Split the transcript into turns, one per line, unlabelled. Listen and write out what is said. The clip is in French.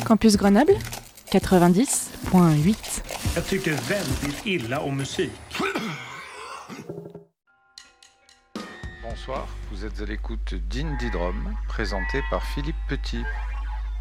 Campus Grenoble 90.8.
Jag tycker väldigt illa om musik.
Bonsoir, vous êtes à l'écoute d'Indie Drum, présenté par Philippe Petit.